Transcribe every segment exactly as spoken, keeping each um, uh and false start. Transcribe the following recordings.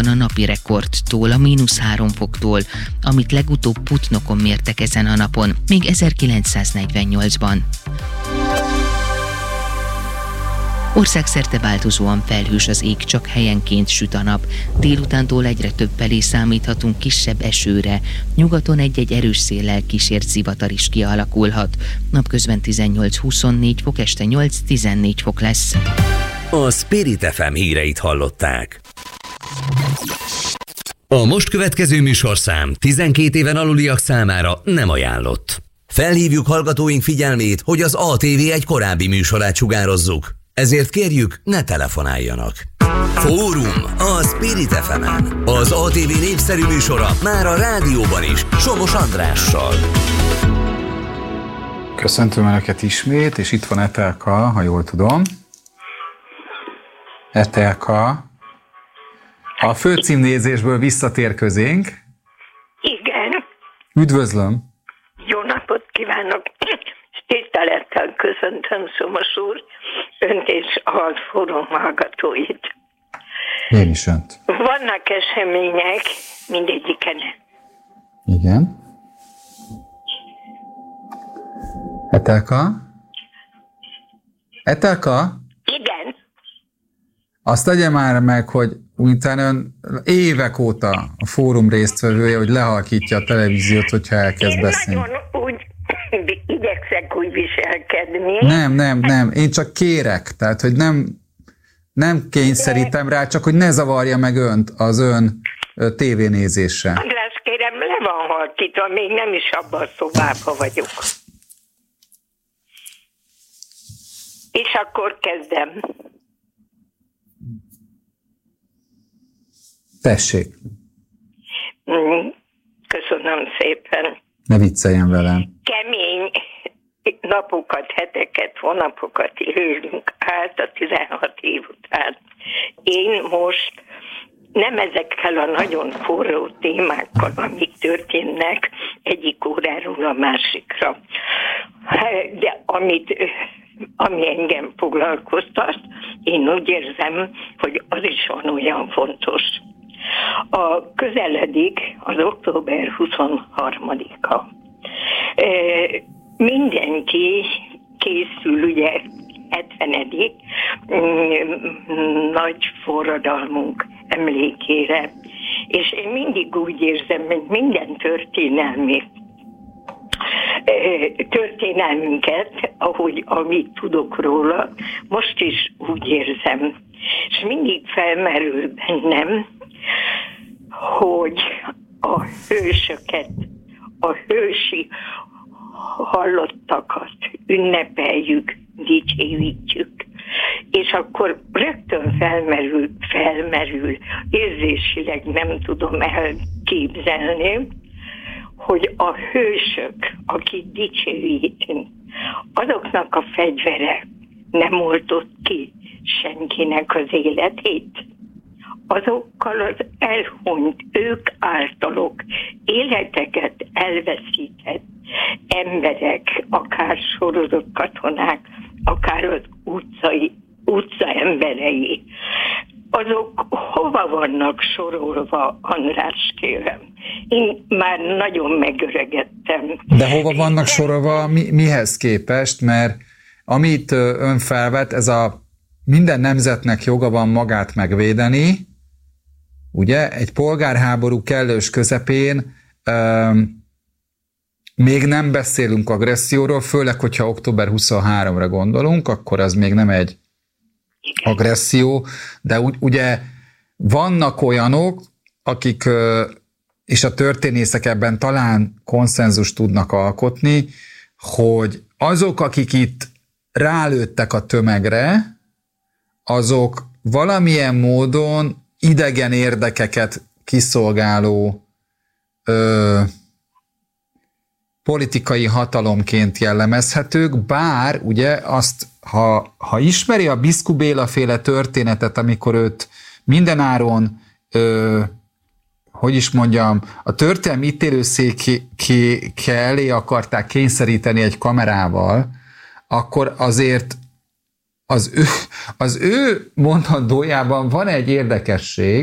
van a napi rekordtól, a mínusz három foktól, amit legutóbb Putnokon mértek ezen a napon, még ezerkilencszáznegyvennyolcban. Országszerte változóan felhős az ég, csak helyenként süt a nap. Délutántól egyre több felé számíthatunk kisebb esőre. Nyugaton egy-egy erős széllel kísért zivatar is kialakulhat. Napközben tizennyolc-huszonnégy fok, este nyolc-tizennégy fok lesz. A Spirit ef em híreit hallották. A most következő műsorszám tizenkét éven aluliak számára nem ajánlott. Felhívjuk hallgatóink figyelmét, hogy az á té vé egy korábbi műsorát sugározzuk. Ezért kérjük, ne telefonáljanak. Fórum a Spirit ef emen. Az á té vé népszerű műsora már a rádióban is, Somos Andrással. Köszöntöm Önöket ismét, és itt van Etelka, ha jól tudom. Etelka. A főcímnézésből visszatér közénk. Igen. Üdvözlöm. Jó napot kívánok. Tisztelettel köszöntöm, Somos úr, önt és a fórum hallgatóit. Én is önt. Vannak események, mindegyiken. Igen. Etelka? Etelka? Igen. Azt tegye már meg, hogy utána ön évek óta a fórum résztvevője, hogy lehalkítja a televíziót, hogyha elkezd Én beszélni. nagyon úgy igyekszek úgy viselkedni. Nem, nem, nem. Én csak kérek. Tehát, hogy nem, nem kényszerítem rá, csak hogy ne zavarja meg önt az ön tévénézése. András, kérem, le van halkítva, még nem is abban a szobában vagyok. És akkor kezdem. Tessék. Köszönöm szépen. Ne vicceljen velem. Kemény napokat, heteket, hónapokat élünk át a tizenhat év után. Én most nem ezekkel a nagyon forró témákkal, amik történnek egyik óráról a másikra, de amit, ami engem foglalkoztat, én úgy érzem, hogy az is van olyan fontos. A közeledik az október huszonharmadika. Mindenki készül ugye hetvenedik nagy forradalmunk emlékére, és én mindig úgy érzem, hogy minden történelmi történelmünket, ahogy amit tudok róla, most is úgy érzem. És mindig felmerül bennem, hogy a hősöket, a hősi hallottakat ünnepeljük, dicsőítjük. És akkor rögtön felmerül, felmerül, érzésileg nem tudom elképzelni, hogy a hősök, akik dicsőítünk, azoknak a fegyvere nem oltott ki senkinek az életét. Azokkal az elhunyt, ők általuk életeket elveszített emberek, akár sorozat katonák, akár az utcai, utca emberei, azok hova vannak sorolva, András, kérem? Én már nagyon megöregedtem. De hova vannak sorolva, mi, mihez képest? Mert amit ön felvet, ez a minden nemzetnek joga van magát megvédeni, ugye? Egy polgárháború kellős közepén um, még nem beszélünk agresszióról, főleg, hogyha október huszonharmadikra gondolunk, akkor az még nem egy agresszió, de ugye vannak olyanok, akik, és a történészek ebben talán konszenzus tudnak alkotni, hogy azok, akik itt rálőttek a tömegre, azok valamilyen módon idegen érdekeket kiszolgáló ö, politikai hatalomként jellemezhetők, bár ugye azt, ha, ha ismeri a Biszku Béla féle történetet, amikor őt mindenáron, ö, hogy is mondjam, a történelmi ítélőszéke elé akarták kényszeríteni egy kamerával, akkor azért az ő, az ő mondandójában van egy érdekesség,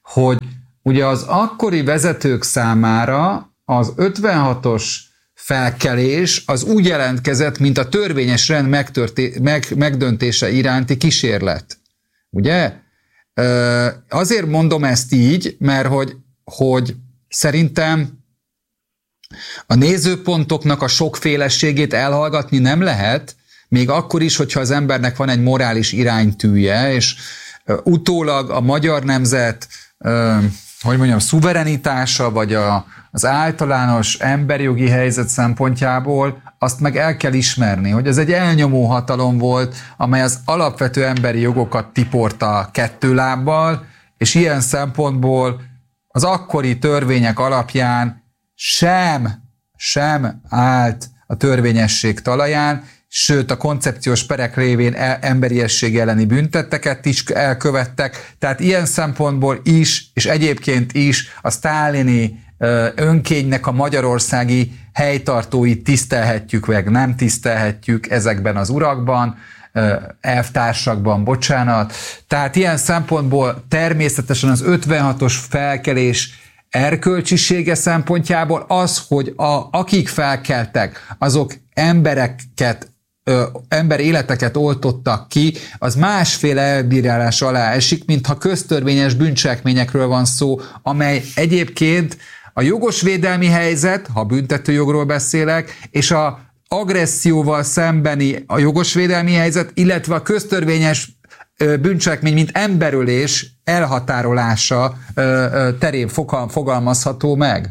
hogy ugye az akkori vezetők számára az ötvenhatos felkelés az úgy jelentkezett, mint a törvényes rend megtörté- meg, megdöntése iránti kísérlet. Ugye? Azért mondom ezt így, mert hogy, hogy szerintem a nézőpontoknak a sokféleségét elhallgatni nem lehet, még akkor is, hogyha az embernek van egy morális iránytűje, és utólag a magyar nemzet, hogy mondjam, szuverenitása, vagy a, az általános emberjogi helyzet szempontjából azt meg el kell ismerni, hogy ez egy elnyomó hatalom volt, amely az alapvető emberi jogokat tiporta kettő lábbal, és ilyen szempontból az akkori törvények alapján sem, sem állt a törvényesség talaján, sőt a koncepciós perek révén emberiesség elleni büntetteket is elkövettek, tehát ilyen szempontból is, és egyébként is a sztálini önkénynek a magyarországi helytartóit tisztelhetjük meg, nem tisztelhetjük ezekben az urakban, elvtársakban, bocsánat. Tehát ilyen szempontból természetesen az ötvenhatos felkelés erkölcsisége szempontjából az, hogy a, akik felkeltek, azok embereket, ö, ember életeket oltottak ki, az másféle elbírálás alá esik, mintha köztörvényes bűncselekményekről van szó, amely egyébként a jogosvédelmi helyzet, ha büntetőjogról beszélek, és a agresszióval szembeni a jogosvédelmi helyzet, illetve a köztörvényes bűncselekmény, mint emberölés elhatárolása terén fogalmazható meg.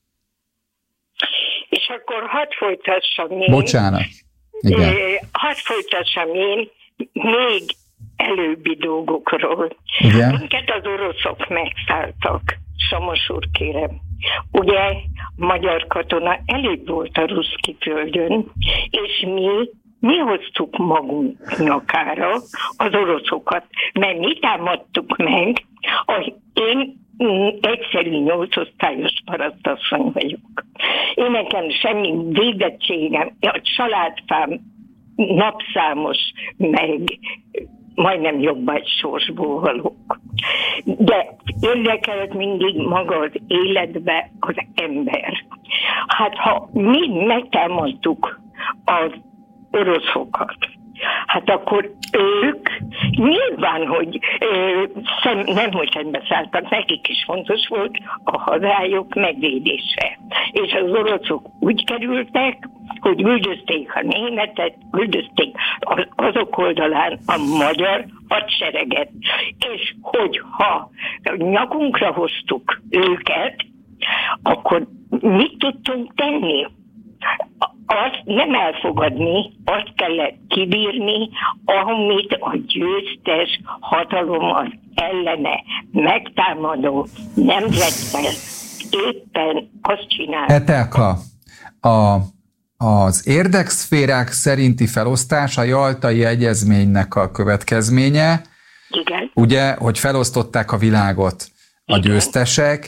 És akkor hadd folytassam én. Bocsánat. Igen. Hadd folytassam én még előbbi dolgokról. Igen. Minket az oroszok megszálltak. Somos úr, kérem. Ugye magyar katona elég volt a ruszki földön, és mi Mi hoztuk magunk nyakára az oroszokat, mert mi támadtuk meg. Én egyszerű nyolcosztályos parasztasszony vagyok. Én nekem semmi védettségem, a családfám napszámos, meg majdnem jobb egy sorsból valók. De érdekelt mindig maga az életbe az ember. Hát ha mi megtámadtuk az oroszokat, hát akkor ők nyilván, hogy ö, szem, nem hogy szembeszálltak, nekik is fontos volt a hazájuk megvédése. És az oroszok úgy kerültek, hogy üldözték a németet, üldözték az, azok oldalán a magyar hadsereget. És hogyha nyakunkra hoztuk őket, akkor mit tudtunk tenni? Azt nem elfogadni, azt kellett kibírni, amit a győztes hatalom az ellene megtámadó nemzettel éppen azt csinál. Etelka, a, az érdekszférák szerinti felosztás a Jaltai Egyezménynek a következménye. Igen. Ugye, hogy felosztották a világot a Igen. győztesek.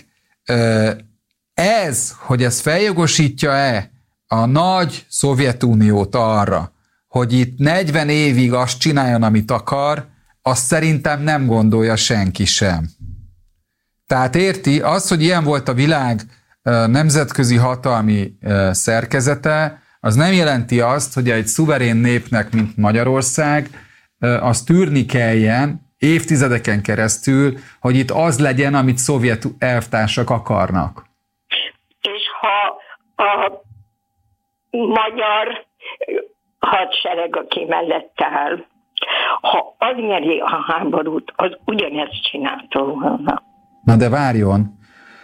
Ez, hogy ez feljogosítja-e a nagy Szovjetuniót arra, hogy itt negyven évig azt csináljon, amit akar, azt szerintem nem gondolja senki sem. Tehát érti, az, hogy ilyen volt a világ nemzetközi hatalmi szerkezete, az nem jelenti azt, hogy egy szuverén népnek, mint Magyarország, azt tűrni kelljen évtizedeken keresztül, hogy itt az legyen, amit szovjet elvtársak akarnak. És ha a magyar hadsereg, aki mellett áll, ha az nyeri a háborút, az ugyanezt csinálta volna. Na de várjon,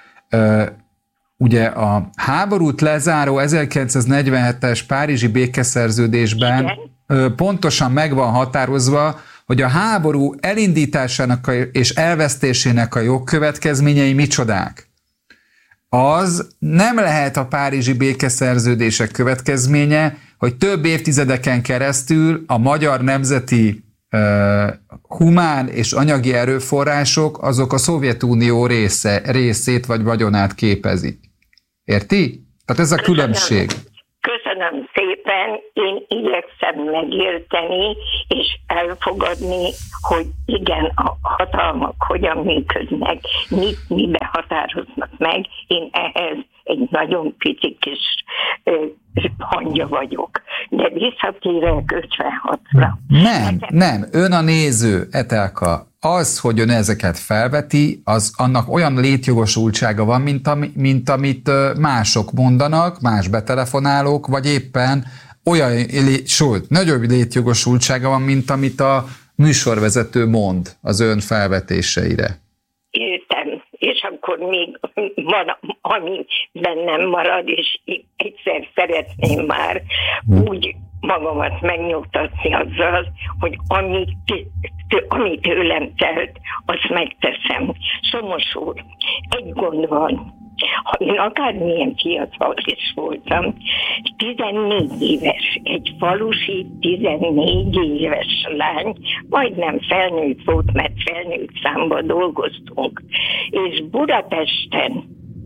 ugye a háborút lezáró ezerkilencszáznegyvenhetes Párizsi békeszerződésben Igen. pontosan meg van határozva, hogy a háború elindításának és elvesztésének a jogkövetkezményei micsodák. Az nem lehet a párizsi békeszerződések következménye, hogy több évtizedeken keresztül a magyar nemzeti uh, humán és anyagi erőforrások azok a Szovjetunió része, részét vagy vagyonát képezik. Érti? Tehát ez a Köszönöm. különbség. Köszönöm. Köszönöm szépen, én igyekszem megérteni és elfogadni, hogy igen, a hatalmak hogyan működnek, mit mibe határoznak meg. Én ehhez egy nagyon pici kis ö, hangja vagyok. De visszatérek ötvenhatra. Nem, nem, ön a néző, Etelka. Az, hogy ön ezeket felveti, az annak olyan létjogosultsága van, mint, ami, mint amit mások mondanak, más betelefonálók, vagy éppen olyan, sőt, nagyobb létjogosultsága van, mint amit a műsorvezető mond az ön felvetéseire. Értem, és akkor még van, ami bennem marad, és egyszer szeretném már úgy magamat megnyugtatni azzal, hogy amit, amit tőlem telt, azt megteszem. Somos úr, egy gond van. Ha én akármilyen fiatal is voltam, tizennégy éves, egy falusi tizennégy éves lány, majdnem felnőtt volt, mert felnőtt számba dolgoztunk, és Budapesten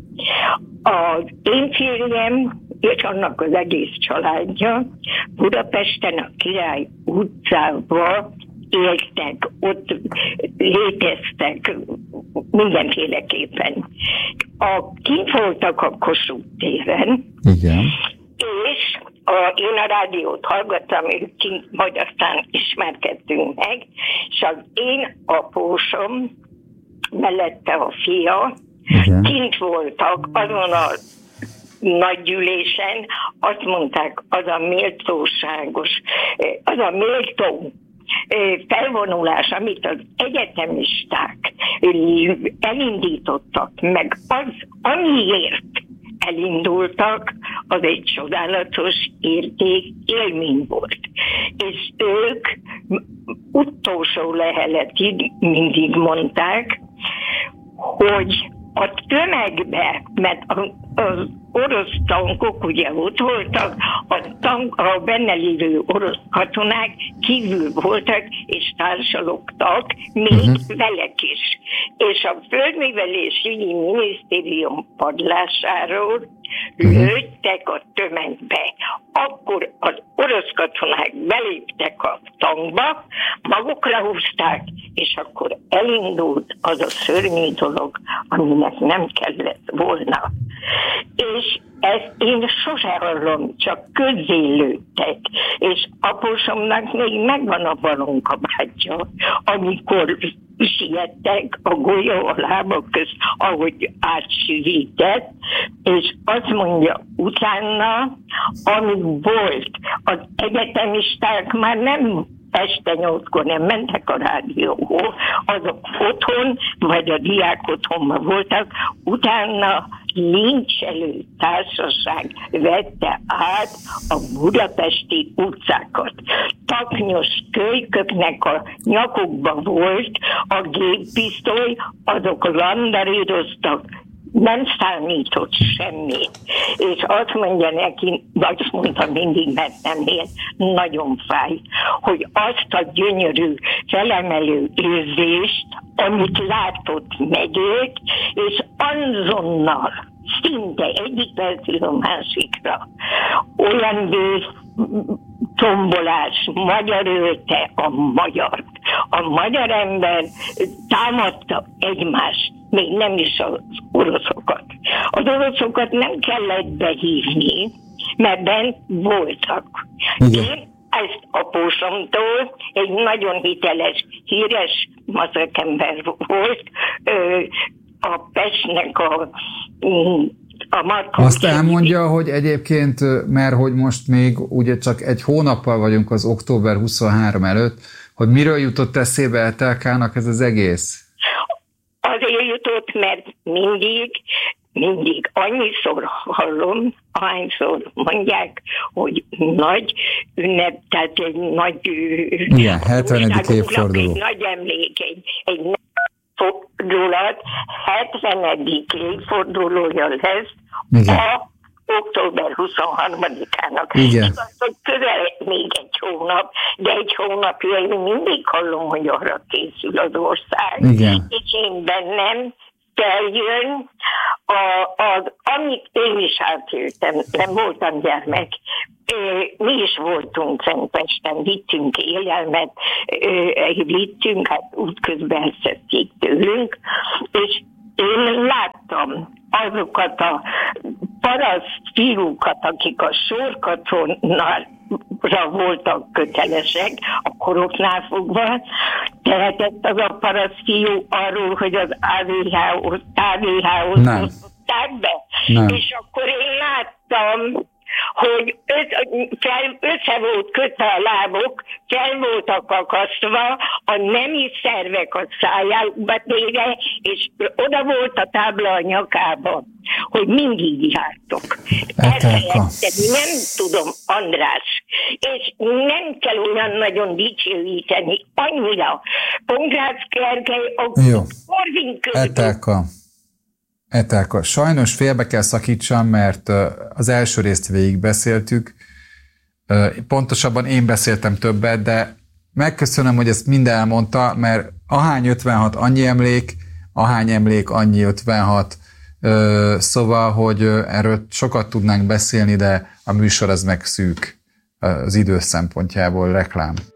az én férjem és annak az egész családja Budapesten a Király utcában éltek, ott léteztek mindenféleképpen. A, kint voltak a Kossuth téren, igen, és a, én a rádiót hallgattam, ők kint, majd aztán ismerkedtünk meg, és az én apósom, mellette a fia, igen, kint voltak azon a nagy gyűlésen, azt mondták, az a méltóságos, az a méltó felvonulás, amit az egyetemisták elindítottak, meg az, amiért elindultak, az egy csodálatos érték, élmény volt. És ők utolsó leheletig mindig mondták, hogy a tömegbe, mert az orosz tankok ugye ott voltak, a, tank, a benne lévő orosz katonák kívül voltak és társalogtak, még uh-huh. velek is. És a Földművelési Minisztérium padlásáról uh-huh. lőttek a tömegbe. Akkor az orosz katonák beléptek a tankba, magukra húzták, és akkor elindult az a szörnyű dolog, aminek nem kellett volna. És ezt én sose hallom, csak közzélődtek. És apósomnak még megvan a balonkabátja, amikor siettek a golyó a lábak közt, ahogy átsűvített, és azt mondja, utána, ami volt, az egyetemisták már nem este nyolckor nem mentek a rádióhoz, azok otthon, vagy a diák otthonban voltak, utána lincselő társaság vette át a budapesti utcákat. Taknyos kölyköknek a nyakukba volt a géppisztoly, azok landaríroztak, nem számított semmit. És azt mondja neki, vagy azt mondta mindig, mert nem ért, nagyon fáj, hogy azt a gyönyörű, felemelő érzést, amit látott, megélt, és azonnal, szinte egyik percről a másikra olyan tombolás, magyar ölte a magyart. A magyar ember támadta egymást, még nem is az oroszokat. Az oroszokat nem kellett behívni, mert bent voltak. Igen. Én ezt apósomtól, egy nagyon hiteles, híres maszekember volt, a Pestnek a, a Markó. Azt elmondja, hogy egyébként, mert hogy most még ugye csak egy hónappal vagyunk az október huszonharmadika előtt, hogy miről jutott eszébe Etelkának ez az egész? Azért jutott, mert mindig, mindig annyiszor hallom, ahányszor mondják, hogy nagy ünnep, tehát egy nagy... Igen, hetvenedik évforduló. Egy nagy emlék, egy, egy fordulat, hetvenedik évfordulója lesz. Igen. A október huszonharmadikának. Igen. Igaz, hogy közel még egy hónap, de egy hónapja én mindig hallom, hogy arra készül az ország. Igen. És én bennem feljön a, az amit én is átéltem, nem voltam gyermek, mi is voltunk Szentpesten, vittünk élelmet, vittünk, hát útközben elszedték tőlünk, és én láttam azokat a paraszt fiúkat, akik a sorkatonnára voltak kötelesek, a koroknál fogva, tehetett az a paraszt fiú arról, hogy az á vé há-hoz hozták be. Nem. És akkor én láttam, hogy össze volt kötve a lábok, fel voltak akasztva, a nemi szervek a szájába téve, és oda volt a tábla a nyakába, hogy mindig jártok. Elfelejteni nem tudom, András, és nem kell olyan nagyon dicsőíteni, annyira. Pongrácz Gergely, a Korvin Etelka. Etelka, sajnos félbe kell szakítsam, mert az első részt végigbeszéltük, pontosabban én beszéltem többet, de megköszönöm, hogy ezt mind elmondta, mert ahány ötvenhat annyi emlék, ahány emlék annyi ötvenhat, szóval, hogy erről sokat tudnánk beszélni, de a műsor az meg szűk az idő szempontjából, reklám.